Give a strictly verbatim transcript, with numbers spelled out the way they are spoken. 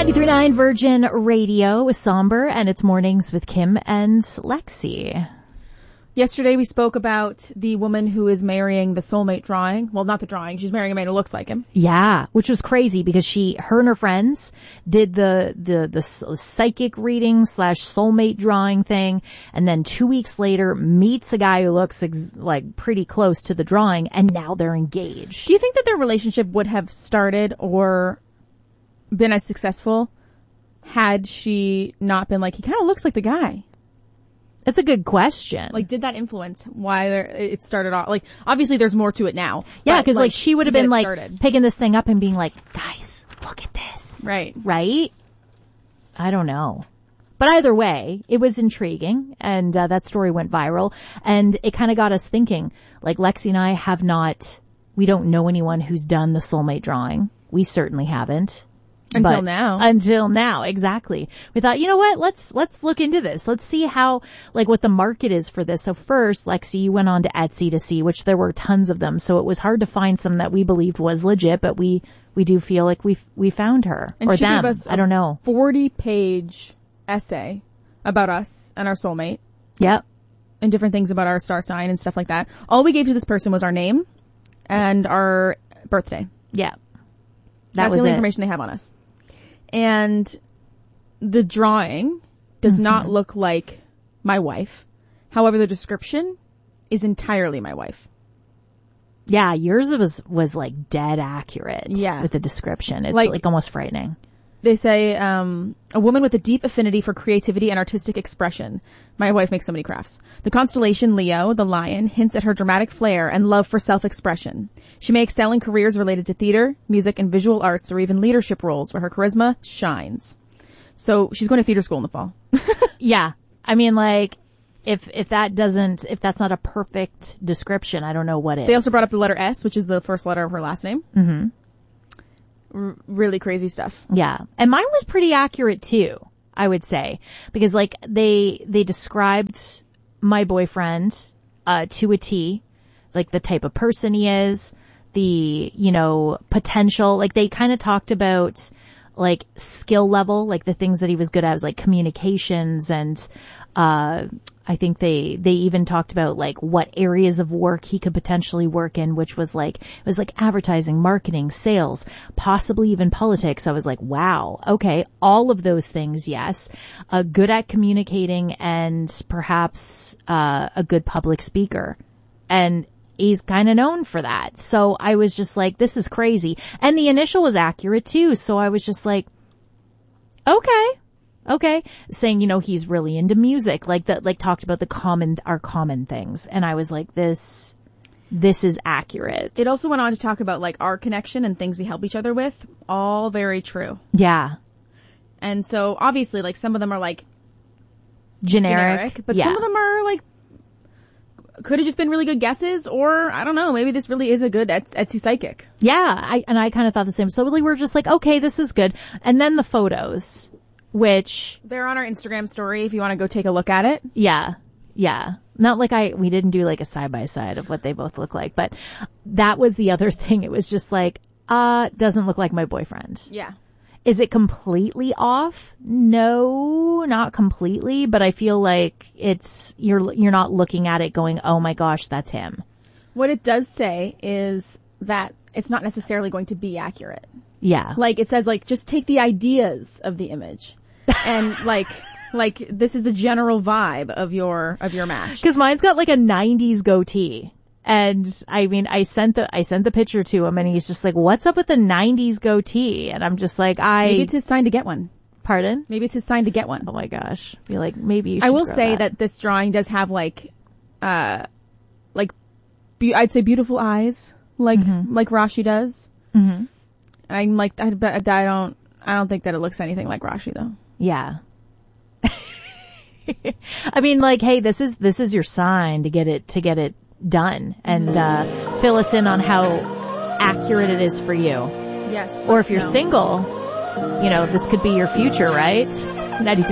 ninety-three point nine Virgin Radio with Somber, and it's Mornings with Kim and Lexi. Yesterday we spoke about the woman who is marrying the soulmate drawing. Well, not the drawing. She's marrying a man who looks like him. Yeah, which was crazy because she, her and her friends did the, the, the psychic reading slash soulmate drawing thing. And then two weeks later meets a guy who looks ex- like pretty close to the drawing, and now they're engaged. Do you think that their relationship would have started or been as successful had she not been like, he kind of looks like the guy? That's a good question. Like, did that influence why there, it started off? Like, obviously there's more to it now. Yeah, because like, like she would have been like started. picking this thing up and being like, guys, look at this. Right. Right? I don't know. But either way, it was intriguing, and uh, that story went viral, and it kind of got us thinking. Like, Lexi and I have not, we don't know anyone who's done the soulmate drawing. We certainly haven't. Until but now. Until now, exactly. We thought, you know what, let's, let's look into this. Let's see how, like, what the market is for this. So first, Lexi, you went on to Etsy to see, which there were tons of them. So it was hard to find some that we believed was legit, but we, we do feel like we, we found her. And or she them. gave us I don't know. forty page essay about us and our soulmate. Yep. And different things about our star sign and stuff like that. All we gave to this person was our name and our birthday. Yeah. That That's was the only it. information they have on us. And the drawing does mm-hmm. not look like my wife. However, the description is entirely my wife. Yeah, yours was was like dead accurate. Yeah. With the description. It's like, like almost frightening. They say, um, a woman with a deep affinity for creativity and artistic expression. My wife makes so many crafts. The constellation Leo, the lion, hints at her dramatic flair and love for self-expression. She may excel in careers related to theater, music, and visual arts, or even leadership roles where her charisma shines. So she's going to theater school in the fall. Yeah. I mean, like, if if that doesn't, if that's not a perfect description, I don't know what is. They also brought up the letter S, which is the first letter of her last name. Mm-hmm. R- really crazy stuff. Yeah. And mine was pretty accurate too, I would say. Because like they, they described my boyfriend, uh, to a T, like the type of person he is, the, you know, potential, like they kind of talked about like skill level, like the things that he was good at was like communications and, uh, I think they, they even talked about like what areas of work he could potentially work in, which was like, it was like advertising, marketing, sales, possibly even politics. I was like, wow, okay, all of those things, yes. Uh, good at communicating and perhaps, uh, a good public speaker. And he's kind of known for that. So I was just like, this is crazy. And the initial was accurate too. So I was just like, okay. Okay. Saying, you know, he's really into music, like that, like talked about the common, our common things. And I was like, this, this is accurate. It also went on to talk about like our connection and things we help each other with. All very true. Yeah. And so obviously like some of them are like generic, generic but yeah. some of them are like, could have just been really good guesses, or I don't know, maybe this really is a good Et- Etsy psychic. Yeah. I, and I kind of thought the same. So we were just like, okay, this is good. And then the photos. Which they're on our Instagram story if you want to go take a look at it. Yeah. Yeah. Not like I, we didn't do like a side by side of what they both look like, but that was the other thing. It was just like, uh, doesn't look like my boyfriend. Yeah. Is it completely off? No, not completely, but I feel like it's, you're, you're not looking at it going, oh my gosh, that's him. What it does say is that it's not necessarily going to be accurate. Yeah. Like it says like, just take the ideas of the image. And like, like this is the general vibe of your, of your match. Cause mine's got like a nineties goatee. And I mean, I sent the, I sent the picture to him and he's just like, what's up with the nineties goatee? And I'm just like, I. Maybe it's his sign to get one. Pardon? Maybe it's his sign to get one. Oh my gosh. I feel like maybe you should I will grow say that. that this drawing does have like, uh, like, be- I'd say beautiful eyes. Like, mm-hmm. like Rashi does. Mm-hmm. I'm like, I, I don't, I don't think that it looks anything like Rashi though. Yeah. I mean, like, hey, this is, this is your sign to get it, to get it done and, uh, fill us in on how accurate it is for you. Yes. Or if you're no. single, you know, this could be your future, right? ninety-three